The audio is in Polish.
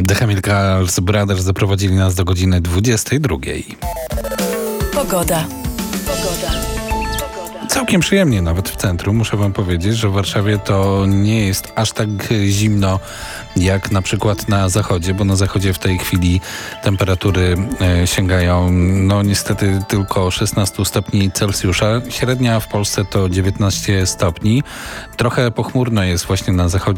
The Chemicals Brothers zaprowadzili nas do godziny 22. Pogoda. Całkiem przyjemnie nawet w centrum. Muszę wam powiedzieć, że w Warszawie to nie jest aż tak zimno jak na przykład na zachodzie, bo na zachodzie w tej chwili temperatury sięgają niestety tylko 16 stopni Celsjusza. Średnia w Polsce to 19 stopni. Trochę pochmurno jest właśnie na zachodzie.